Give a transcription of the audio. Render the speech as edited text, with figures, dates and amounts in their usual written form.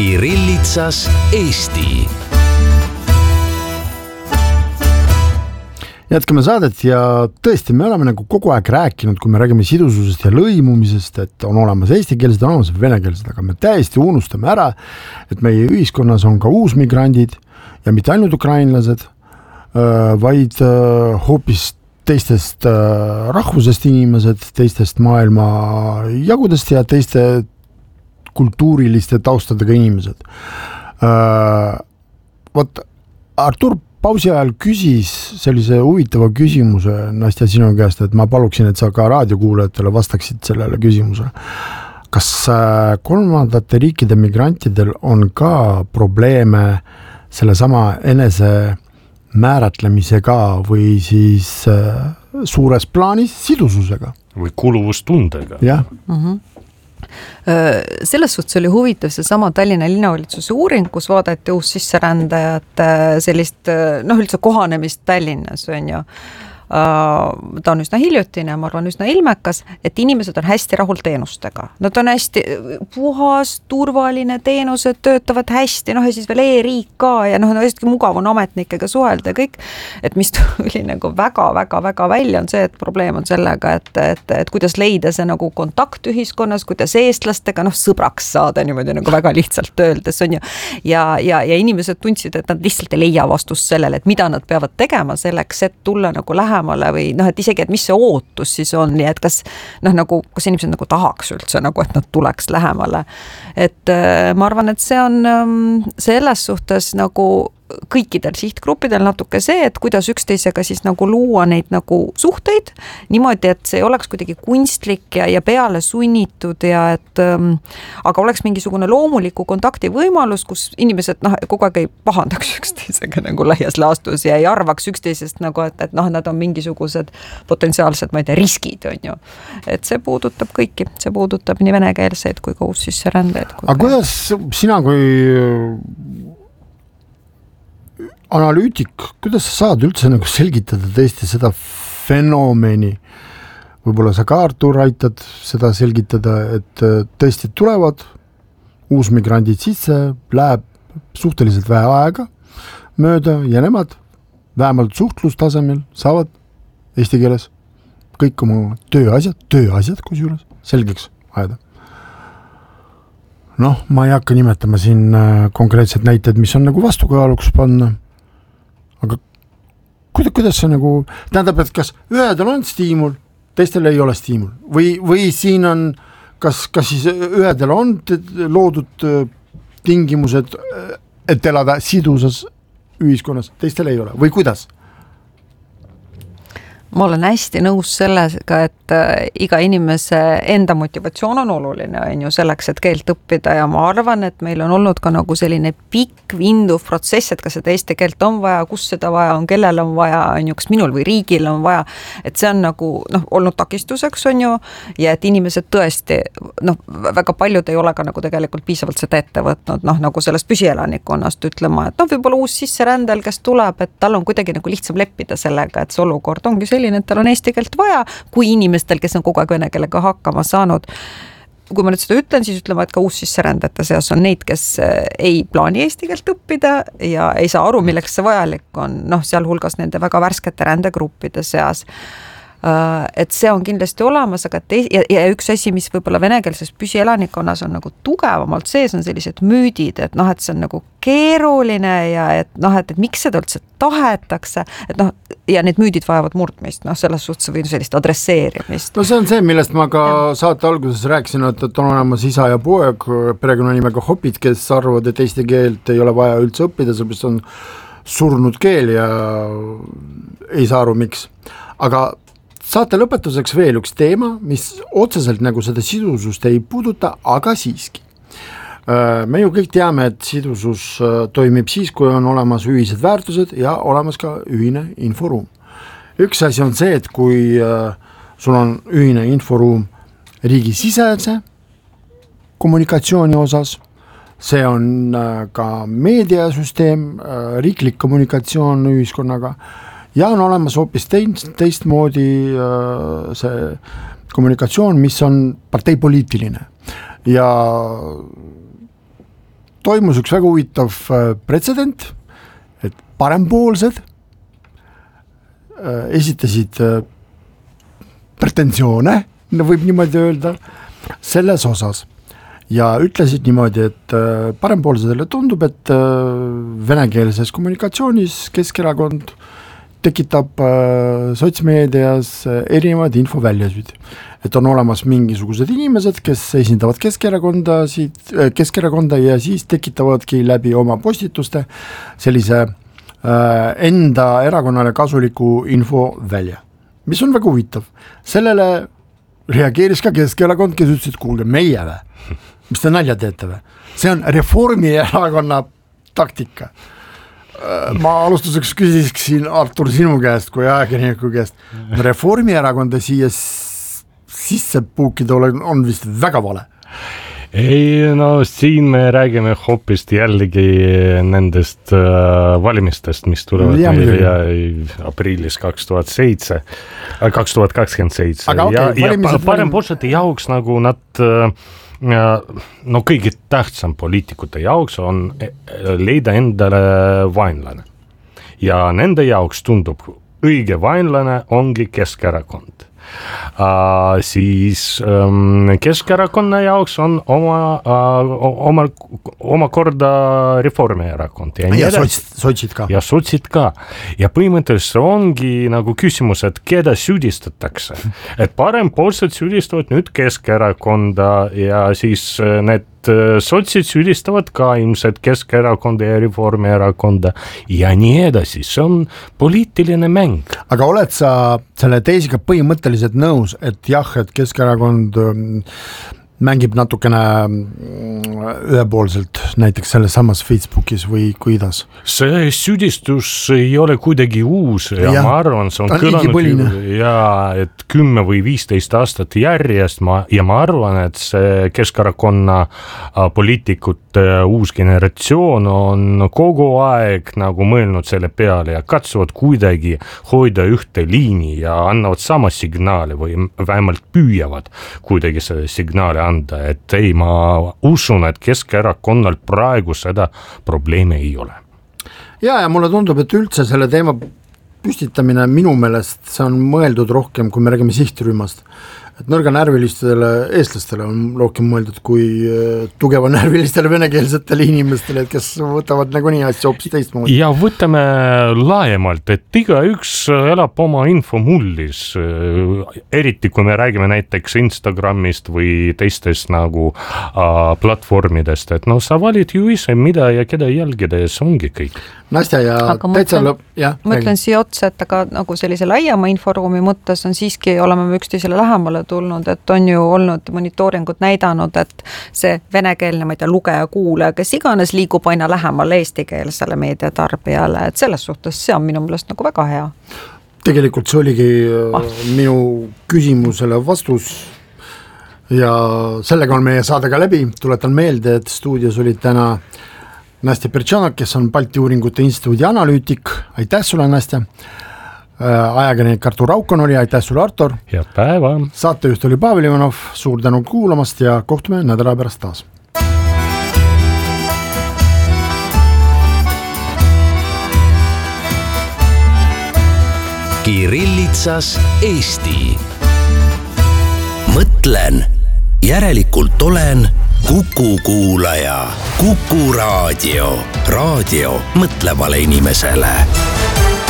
Kirillitsas Eesti. Jätkame saadet ja tõesti me oleme nagu kogu aeg rääkinud, kui me räägime sidususest ja lõimumisest, et on olemas eestikeelsed, on olemas venekeelsed, aga me täiesti unustame ära, et meie ühiskonnas on ka uusmigrandid ja mitte ainult ukrainlased, vaid hoopis teistest rahvusest inimesed, teistest maailma jagudest ja teiste kultuuriliste taustadega inimesed. Vot Artur pausi ajal küsis sellise huvitava küsimuse, Nastja, sinu käest, et ma paluksin, et sa ka raadiokuulajatele vastaksid sellele küsimusele. Kas kolmandate riikide migrantidel on ka probleeme selle sama enese määratlemisega või siis suures plaanis sidususega? Või kuluvustundega. Jah. Selles suhtes oli huvitav see sama Tallinna linnavalitsuse uuring, kus vaadati uus sisserändajat sellist üldse kohanemist Tallinnas on ju. Ta on üsna hiljutine, ma arvan üsna ilmekas, et inimesed on hästi rahul teenustega. Nad on hästi puhas, turvaline, teenused töötavad hästi, ja siis veel e-riik ka ja hästi mugav on ametnikega suhelda ja kõik, et mis tuli nagu väga välja on see, et probleem on sellega, et kuidas leida see nagu kontakt ühiskonnas, kuidas eestlastega sõbraks saada niimoodi nagu väga lihtsalt öeldes on ju. Ja inimesed tundsid, et nad lihtsalt ei leia vastust sellele, et mida nad peavad tegema selleks, et tulla nagu lähemale või et isegi, et mis see ootus siis on ja et kas inimesed nagu tahaks üldse et nad tuleks lähemale. Et ma arvan, et see on selles suhtes nagu kõikidel sihtgruppidel natuke see, et kuidas üksteisega siis nagu luua neid nagu suhteid niimoodi, et see ei oleks kuidagi kunstlik ja peale sunnitud ja et aga oleks mingisugune loomuliku kontakti võimalus, kus inimesed kogu aeg ei pahandaks üksteisega nagu laias laastus ja ei arvaks üksteisest nagu, et nad on mingisugused potentsiaalsed, ma ei tea, riskid on ju. Et see puudutab kõiki, see puudutab nii venekeelseid kui ka uussisserändajaid. Aga kuidas sina kui analüütik, kuidas sa saad üldse nagu selgitada tõesti seda fenomeni? Võib-olla sa ka, Artur, aitad seda selgitada, et tõesti tulevad uusmigrandid sisse, läheb suhteliselt vähe aega mööda ja nemad vähemalt suhtlustasemel saavad eesti keeles kõik oma tööasjad kusjuures selgeks ajada. Ma ei hakka nimetama siin konkreetsed näited, mis on nagu vastukaaluks panna. Aga kuidas see nagu, tähendab, et kas ühedel on stiimul, teistel ei ole stiimul või siin on, kas siis ühedel on loodud tingimused, et elada sidusas ühiskonnas, teistel ei ole või kuidas? Ma olen hästi nõus sellega, et iga inimese enda motivatsioon on oluline on ju selleks, et keelt õppida ja ma arvan, et meil on olnud ka nagu selline pikk vinduv protsess, et kas seda eesti keelt on vaja, kus seda vaja on, kellel on vaja, on ju, kas minul või riigil on vaja, et see on nagu olnud takistuseks on ju ja et inimesed tõesti, väga paljud ei ole ka nagu tegelikult piisavalt seda ette võtnud, nagu sellest püsielanikonnast ütlema, et võib-olla uus sisserändel, kes tuleb, et tal on kuidagi nagu lihtsam leppida sellega, et see olukord ongi et tal on eesti keelt vaja, kui inimestel, kes on kogu aeg vene keelega hakkama saanud. Kui ma nüüd seda ütlen, siis ütlema, et ka uussisserändajate seas on neid, kes ei plaani eesti keelt õppida ja ei saa aru, milleks see vajalik on, sealhulgas nende väga värskete rändegruppide seas. Et see on kindlasti olemas, aga ja üks asi, mis võib-olla venekeelses püsielanikkonnas on nagu tugevamalt sees, on sellised müüdid, et see on nagu keeruline ja et miks seda üldse tahetakse, et ja need müüdid vajavad murdmist, selles suhtes või sellist adresseerimist. See on see, millest ma ka saate alguses rääkisin, et on olemas isa ja poeg perekonnanimega Hopid, kes arvavad, et eesti keelt ei ole vaja üldse õppida, sellepärast on surnud keel ja ei saa aru, miks. Aga saate lõpetuseks veel üks teema, mis otseselt nagu seda sidusust ei puuduta, aga siiski. Me ju kõik teame, et sidusus toimib siis, kui on olemas ühised väärtused ja olemas ka ühine inforuum. Üks asi on see, et kui sul on ühine inforuum riigisisese kommunikatsiooni osas, see on ka meediasüsteem, riiklik kommunikatsioon ühiskonnaga, ja on olemas hoopis teistmoodi see kommunikatsioon, mis on parteipoliitiline. Ja toimus üks väga huvitav pretsedent, et parempoolsed esitasid pretensioone, võib niimoodi öelda, selles osas ja ütlesid niimoodi, et parempoolsedele tundub, et venekeelses kommunikatsioonis Keskerakond tekitab sotsmeedias erinevaid infoväljasid, et on olemas mingisugused inimesed, kes esindavad Keskerakonda ja siis tekitavadki läbi oma postituste sellise enda erakonnale kasuliku info välja, mis on väga huvitav. Sellele reageeris ka Keskerakond, kes ütles, et kuulge, meie või, mis te nalja teete või? See on Reformierakonna taktika. Ma alustuseks küsiksin Artur sinu käest kui ajakirjaniku käest. Reformierakonda siia sisse puukida on vist väga vale. Ei, no siin me räägime hoopis jällegi nendest valimistest, mis tulevad meile aprillis 2027. Ja parempoolsete jaoks nagu nad no kõige tähtsam poliitikute jaoks on leida endale vaenlane. Ja nende jaoks tundub õige vaenlane ongi Keskerakond. Siis Keskerakonna jaoks on omakorda Reformierakond ja sotsid ka. Ja sotsid ka. Ja põhimõtteliselt ongi nagu küsimus, et keda süüdistatakse. Et parempoolsed süüdistavad nüüd Keskerakonda ja siis need sotsid süüdistavad ka ilmselt Keskerakonda ja Reformierakonda ja nii edasi, see on poliitiline mäng. Aga oled sa selle teisiga põhimõtteliselt nõus, et jah, et Keskerakond mängib natukene ühepoolselt näiteks selles samas Facebookis või kuidas? See süüdistus ei ole kuidagi uus ja ma arvan, see on kõlanud ja et 10 või 15 aastat järjest ja ma arvan, et see Keskerakonna poliitikute uus generatsioon on kogu aeg nagu mõelnud selle peale ja katsuvad kuidagi hoida ühte liini ja annavad sama signaali või vähemalt püüavad kuidagi selle signaali anda, et ei, ma usun, et Keskerakonnal praegu seda probleemi ei ole. Ja mulle tundub, et üldse selle teema püstitamine minu meelest see on mõeldud rohkem, kui me räägime sihtrühmast. Et nõrganärvilistele eestlastele on rohkem mõeldud kui tugevanärvilistele venekeelsetele inimestele, kes võtavad nagunii asja hoopis teistmoodi. Ja võtame laiemalt, et igaüks elab oma infomullis, eriti kui me räägime näiteks Instagramist või teistest nagu platvormidest, et no sa valid ju ise, mida ja keda jälgida ja see ongi kõik. Nastja ja täitsa mõtlen siia otsa, et aga nagu sellise laiema inforuumi mõttes on siiski, oleme me üksteisele lähemale tulnud, et on ju olnud monitooringud näidanud, et see venekeelne, ma ei tea, lugeja, kuulaja, kes iganes liigub aina lähemale eestikeelsele meediatarbijale, et selles suhtes see on minu meelest nagu väga hea. Tegelikult see oligi minu küsimusele vastus ja sellega on meie saade ka läbi. Tuletan meelde, et stuudios olid täna Nastja Pertšanak, kes on Balti uuringute instituudi analüütik. Aitäh sulle, Nastja. Ajakirjanik Artur Raukon oli, aitäh sulle, Artur. Head päeva. Saatejuht oli Pavel Ivanov, suur tänu kuulamast ja kohtume nädala pärast taas. Kirillitsas Eesti. Mõtlen, järelikult olen Kuku kuulaja. Kuku raadio. Raadio mõtlevale inimesele.